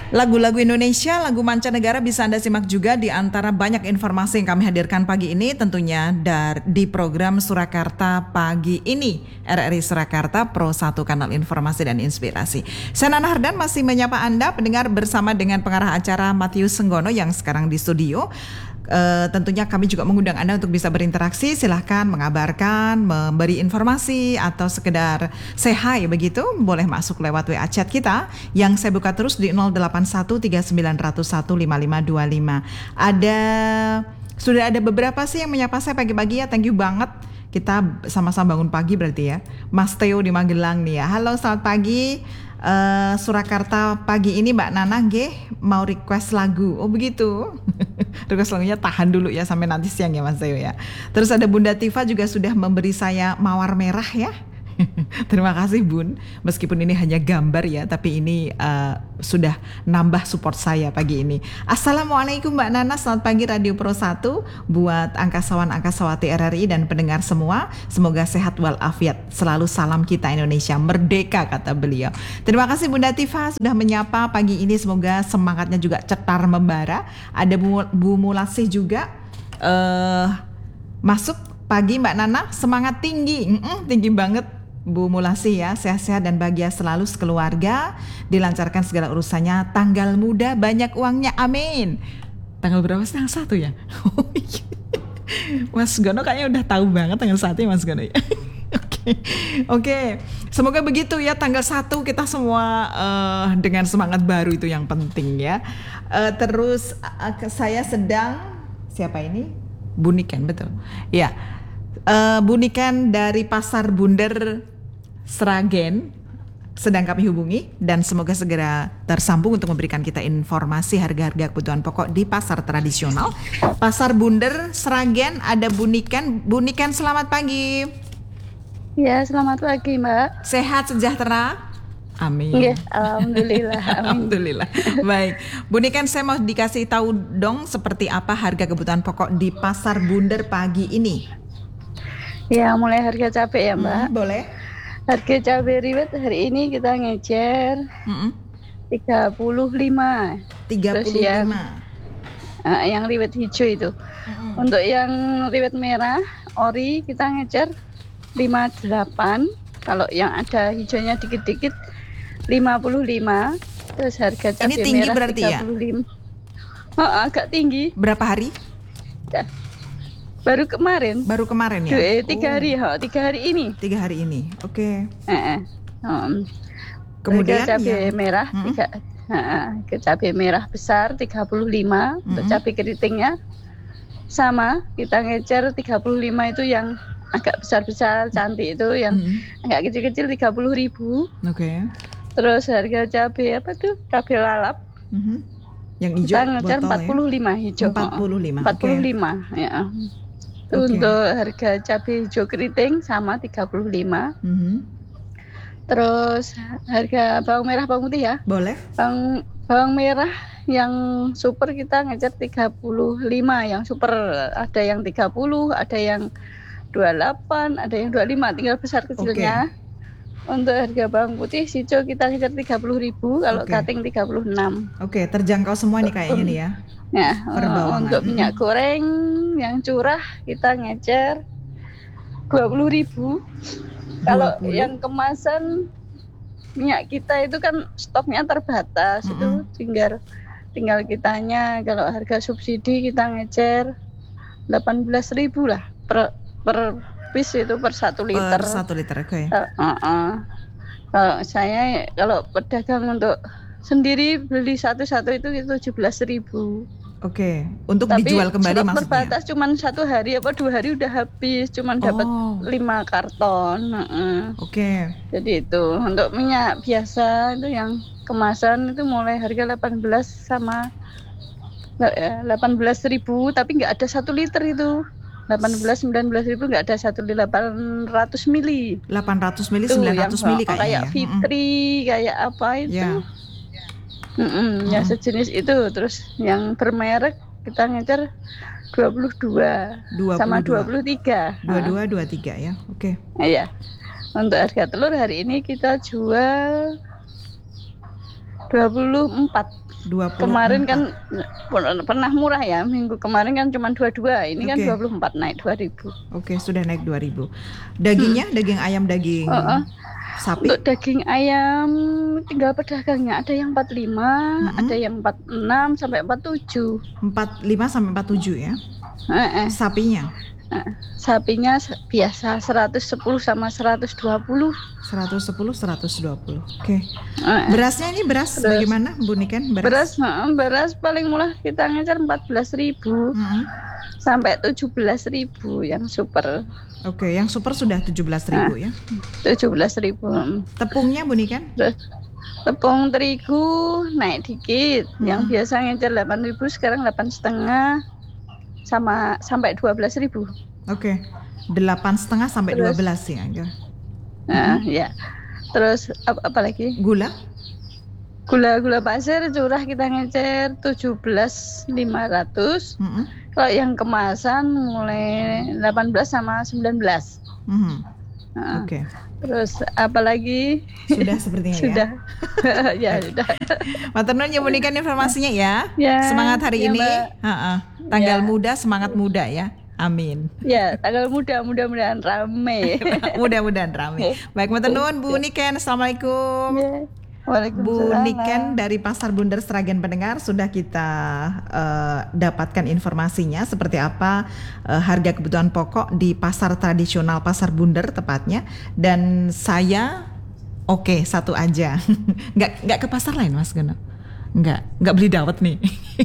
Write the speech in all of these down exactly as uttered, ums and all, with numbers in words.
Lagu-lagu Indonesia, lagu mancanegara bisa Anda simak juga di antara banyak informasi yang kami hadirkan pagi ini tentunya dari di program Surakarta pagi ini. R R I Surakarta Pro satu Kanal Informasi dan Inspirasi. Saya Nana Hardan masih menyapa Anda pendengar bersama dengan pengarah acara Matius Senggono yang sekarang di studio. Uh, tentunya kami juga mengundang Anda untuk bisa berinteraksi. Silahkan mengabarkan, memberi informasi atau sekedar say hi begitu. Boleh masuk lewat W A chat kita yang saya buka terus di nol delapan satu tiga sembilan nol satu lima lima dua lima. Ada sudah ada beberapa sih yang menyapa saya pagi-pagi ya. Thank you banget. Kita sama-sama bangun pagi berarti ya. Mas Theo di Magelang nih ya. Halo, selamat pagi. Uh, Surakarta pagi ini Mbak Nana nggih mau request lagu. Oh begitu. Request lagunya tahan dulu ya sampai nanti siang ya Mas Theo ya. Terus ada Bunda Tifa juga sudah memberi saya mawar merah ya. Terima kasih Bun. Meskipun ini hanya gambar ya, tapi ini uh, sudah nambah support saya pagi ini. Assalamualaikum Mbak Nana, selamat pagi Radio Pro satu buat angkasawan-angkasawati R R I dan pendengar semua. Semoga sehat walafiat. Selalu salam kita Indonesia merdeka kata beliau. Terima kasih Bunda Tifa sudah menyapa pagi ini. Semoga semangatnya juga cetar membara. Ada Bu, Bu Mulasih juga uh, masuk pagi Mbak Nana, semangat tinggi, mm-mm, tinggi banget. Bu Mulasi ya, sehat-sehat dan bahagia selalu sekeluarga, dilancarkan segala urusannya, tanggal muda banyak uangnya, amin. Tanggal berapa sih? Tanggal satu ya? Mas Gono kayaknya udah tahu banget tanggal satu ya Mas Gono ya. Oke, oke. Semoga begitu ya, tanggal satu kita semua uh, dengan semangat baru itu yang penting ya. Uh, terus uh, saya sedang, siapa ini? Bunikan, betul. Ya, uh, Bunikan dari Pasar Bunder Sragen sedang kami hubungi dan semoga segera tersambung untuk memberikan kita informasi harga-harga kebutuhan pokok di pasar tradisional. Pasar Bunder Sragen ada Bunikan. Bunikan selamat pagi. Ya, selamat pagi Mbak. Sehat sejahtera? Amin. Ya, alhamdulillah. Amin. Alhamdulillah. Baik, Bunikan saya mau dikasih tahu dong seperti apa harga kebutuhan pokok di Pasar Bunder pagi ini. Ya, mulai harga cabai ya Mbak. Hmm, boleh. Harga cabai rawit hari ini kita ngecer mm-hmm. tiga puluh lima. tiga puluh lima. Terus yang, uh, yang rawit hijau itu. Mm-hmm. Untuk yang rawit merah, ori kita ngecer lima puluh delapan. Kalau yang ada hijaunya dikit-dikit lima puluh lima. Terus harga cabai ini tinggi merah berarti tiga puluh lima. Ya? Oh, agak tinggi. Berapa hari? Ya. Baru kemarin. Baru kemarin ya? Duh, tiga oh. hari, ha, tiga hari ini. Tiga hari ini, oke. Okay. Uh, um, Kemudian cabai yang... merah, hmm? tiga, uh, ke cabai merah besar tiga puluh lima hmm. untuk cabai keritingnya. Sama, kita ngecer tiga puluh lima itu yang agak besar-besar, cantik itu, yang hmm. agak kecil-kecil tiga puluh ribu. Oke. Okay. Terus harga cabai apa tuh? Cabai lalap. Hmm. Yang hijau kita ngecer empat puluh lima ya? hijau. empat puluh lima. empat puluh lima, okay. Ya. Okay. Untuk harga cabai hijau keriting sama tiga puluh lima. Mm-hmm. Terus harga bawang merah bawang putih ya? Boleh. Bawang, bawang merah yang super kita ngecer tiga puluh lima. Yang super ada yang tiga puluh, ada yang dua puluh delapan, ada yang dua puluh lima, tinggal besar kecilnya. Okay. Untuk harga bawang putih hijau kita ngecer tiga puluh ribu, kalau okay. Cutting tiga puluh enam. Oke, okay, terjangkau semua nih kayaknya nih ya. Ya, untuk minyak goreng yang curah kita ngecer dua puluh ribu. Kalau yang kemasan minyak kita itu kan stoknya terbatas, mm-hmm. itu tinggal tinggal kitanya. Kalau harga subsidi kita ngecer delapan belas ribu lah per per bis itu per satu liter. Per satu liter, oke. Okay. Uh, uh, uh. Kalau saya kalau pedagang untuk sendiri beli satu-satu itu tujuh belas ribu. Oke, untuk tapi dijual kembali maksudnya? Tapi terbatas cuma satu hari apa dua hari udah habis, cuma dapat oh. lima karton. Uh-uh. Oke. Jadi itu untuk minyak biasa itu yang kemasan itu mulai harga delapan belas sama delapan belas ribu, tapi nggak ada satu liter itu. delapan belas sembilan belas ribu nggak ada satu delapan ratus mili. delapan ratus mili sembilan ratus mili kayaknya. Kayak ya? Fitri, mm-mm. kayak apa itu? Yeah. Mm-mm, yang sejenis itu. Terus yang bermerek kita ngecer dua puluh dua sama dua puluh tiga. dua puluh dua, dua puluh tiga ya. Oke. Okay. Iya. Untuk harga telur hari ini kita jual dua puluh empat. dua puluh empat. Kemarin kan pernah murah ya, minggu kemarin kan cuma dua puluh dua, ini kan Oke. dua puluh empat naik dua ribu. Oke, sudah naik dua ribu. Dagingnya, daging ayam, daging Uh-uh. sapi? Untuk daging ayam tinggal pedagangnya, ada yang empat puluh lima, Mm-mm. ada yang empat puluh enam sampai empat puluh tujuh. empat puluh lima sampai empat puluh tujuh ya. Eh, eh. Sapinya Sapinya se- biasa seratus sepuluh sama seratus dua puluh. seratus sepuluh, seratus dua puluh. Oke. Eh, eh. Berasnya ini beras Beras. bagaimana, Bu Niken? Beras, heeh, beras paling murah kita ngejar empat belas ribu Mm-mm. sampai tujuh belas ribu yang super. Oke, yang super sudah tujuh belas ribu ya. tujuh belas ribu. Tepungnya Bu Niken? Terus tepung terigu naik dikit, yang Hmm. biasa ngejar delapan ribu sekarang delapan setengah sama sampai dua belas ribu. Oke. Delapan setengah sampai Terus? dua belas ya. Nah, ya. Terus apa, apa lagi? Gula? Gula gula pasir curah kita ngecer tujuh belas lima ratus. Mm-mm. Kalau yang kemasan mulai delapan belas sama sembilan belas. Mhm. Nah, Oke. terus apa lagi? Sudah sepertinya ya. Sudah. Ya, sudah. Matur nuwun ya Bu Niken informasinya ya. Ya, Semangat hari ya, ini. Mbak. Ha-ha. Tanggal Ya. muda, semangat muda ya. Amin. Ya, tanggal muda mudah-mudahan rame. Mudah-mudahan ramai. Baik, matur nuwun Bu Niken. Assalamualaikum. Ya. Bu Waalaikumsalam. Niken dari Pasar Bundar Sragen Pendengar, sudah kita eh, dapatkan informasinya seperti apa eh, harga kebutuhan pokok di pasar tradisional Pasar Bundar tepatnya. Dan saya oke satu aja, nggak nggak ke pasar lain Mas Gono, nggak nggak beli dawet nih.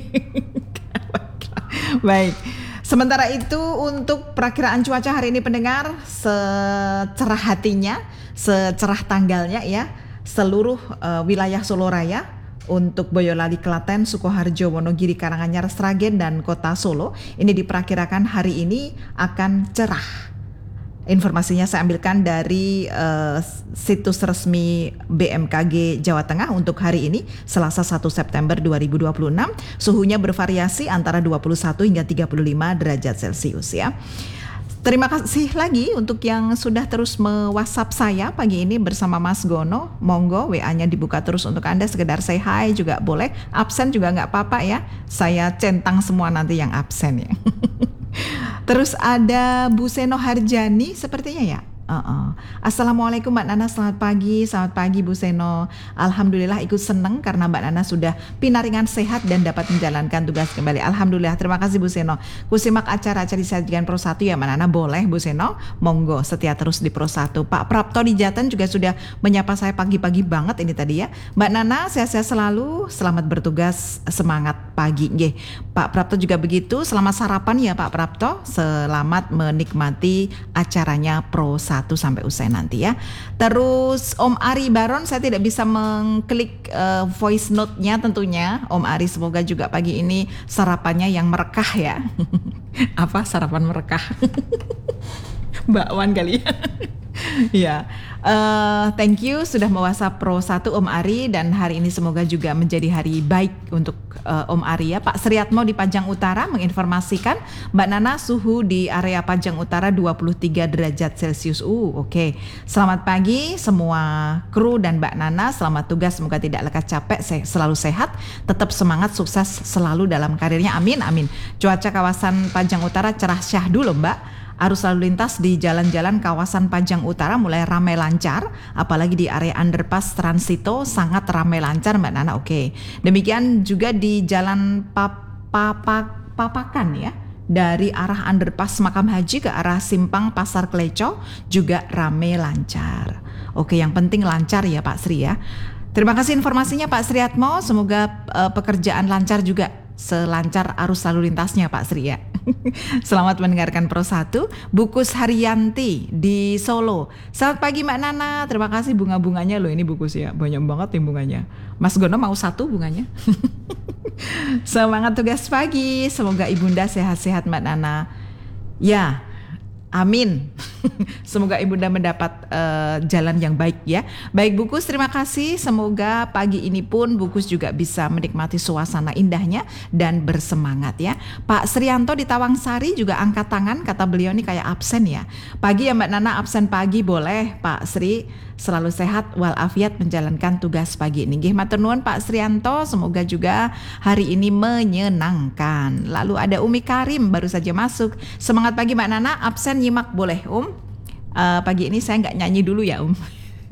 Baik. Sementara itu untuk perakiraan cuaca hari ini pendengar, secerah hatinya, secerah tanggalnya ya, seluruh uh, wilayah Solo Raya untuk Boyolali, Klaten, Sukoharjo, Wonogiri, Karanganyar, Sragen, dan Kota Solo ini diperkirakan hari ini akan cerah. Informasinya saya ambilkan dari uh, situs resmi B M K G Jawa Tengah untuk hari ini Selasa satu September dua ribu dua puluh enam. Suhunya bervariasi antara dua puluh satu hingga tiga puluh lima derajat Celcius ya. Terima kasih lagi untuk yang sudah terus me-WhatsApp saya pagi ini bersama Mas Gono. Monggo W A-nya dibuka terus untuk Anda, sekedar say hi juga boleh. Absen juga nggak apa-apa ya. Saya centang semua nanti yang absen ya. Terus ada Bu Seno Harjani sepertinya ya. Uh-uh. Assalamualaikum Mbak Nana, selamat pagi. Selamat pagi Bu Seno. Alhamdulillah ikut seneng karena Mbak Nana sudah pinaringan sehat dan dapat menjalankan tugas kembali. Alhamdulillah, terima kasih Bu Seno. Kusimak acara-acara disajikan Pro satu ya Mbak Nana, boleh Bu Seno. Monggo setia terus di Pro satu. Pak Prapto di Jatan juga sudah menyapa saya pagi-pagi banget ini tadi ya. Mbak Nana sehat-sehat selalu, selamat bertugas, semangat pagi. Nggih. Pak Prapto juga begitu, selamat sarapan ya Pak Prapto. Selamat menikmati acaranya Pro satu sampai usai nanti ya. Terus Om Ari Baron, saya tidak bisa mengklik uh, voice note-nya tentunya. Om Ari, semoga juga pagi ini sarapannya yang merekah ya. Apa sarapan merekah? Bakwan kali ya. Ya, uh, thank you sudah me-WhatsApp Pro satu Om Ari, dan hari ini semoga juga menjadi hari baik untuk uh, Om Ari ya. Pak Sriatmo di Pajang Utara menginformasikan Mbak Nana suhu di area Pajang Utara dua puluh tiga derajat Celcius. Uh, oke. Okay. Selamat pagi semua kru dan Mbak Nana, selamat tugas, semoga tidak lekas capek, se- selalu sehat, tetap semangat, sukses selalu dalam karirnya. Amin amin. Cuaca kawasan Pajang Utara cerah syahdu loh Mbak. Arus lalu lintas di jalan-jalan kawasan Pajang Utara mulai ramai lancar, apalagi di area underpass Transito sangat ramai lancar Mbak Nana. Oke. Demikian juga di jalan Pap- Papa- Papakan ya. Dari arah underpass Makam Haji ke arah Simpang Pasar Kleco juga ramai lancar. Oke, yang penting lancar ya Pak Sri ya. Terima kasih informasinya Pak Sriatmo. Semoga uh, pekerjaan lancar juga, selancar arus lalu lintasnya Pak Sri ya. Selamat mendengarkan Pro satu. Bukus Haryanti di Solo. Selamat pagi Mbak Nana. Terima kasih bunga-bunganya loh, ini bukus ya. Banyak banget nih bunganya. Mas Gono mau satu bunganya. Semangat tugas pagi. Semoga Ibunda sehat-sehat Mbak Nana. Ya, amin. Semoga Ibunda mendapat uh, jalan yang baik ya. Baik Bukus, terima kasih. Semoga pagi ini pun Bukus juga bisa menikmati suasana indahnya dan bersemangat ya. Pak Srianto di Tawangsari juga angkat tangan, kata beliau nih kayak absen ya. Pagi ya Mbak Nana, absen pagi boleh Pak Sri. selalu sehat walafiat menjalankan tugas pagi ini. Nggih matur nuwun Pak Srianto, semoga juga hari ini menyenangkan. Lalu ada Umi Karim baru saja masuk. Semangat pagi Mbak Nana, absen nyimak boleh Um? Uh, pagi ini saya nggak nyanyi dulu ya Um.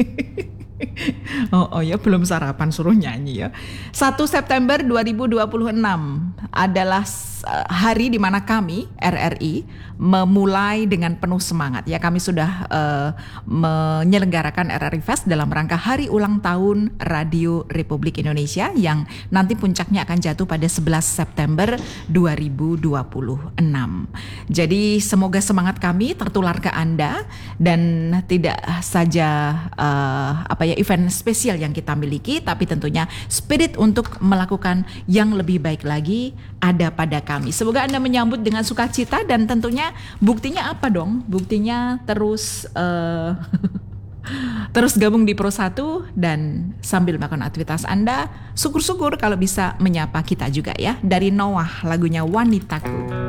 Oh, oh ya belum sarapan suruh nyanyi ya. satu September dua ribu dua puluh enam adalah hari di mana kami R R I memulai dengan penuh semangat ya. Kami sudah uh, menyelenggarakan R R I Fest dalam rangka hari ulang tahun Radio Republik Indonesia yang nanti puncaknya akan jatuh pada sebelas September dua ribu dua puluh enam. Jadi semoga semangat kami tertular ke Anda dan tidak saja uh, apa ya event spesial yang kita miliki, tapi tentunya spirit untuk melakukan yang lebih baik lagi ada pada kami. Semoga Anda menyambut dengan sukacita dan tentunya buktinya apa dong? Buktinya terus uh, terus gabung di Pro satu dan sambil melakukan aktivitas Anda, syukur-syukur kalau bisa menyapa kita juga ya. Dari Noah lagunya Wanitaku.